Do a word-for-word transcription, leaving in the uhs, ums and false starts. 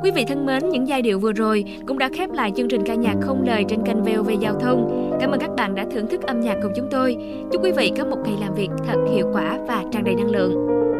Quý vị thân mến, những giai điệu vừa rồi cũng đã khép lại chương trình ca nhạc không lời trên kênh vê o vê Giao thông. Cảm ơn các bạn đã thưởng thức âm nhạc cùng chúng tôi. Chúc quý vị có một ngày làm việc thật hiệu quả và tràn đầy năng lượng.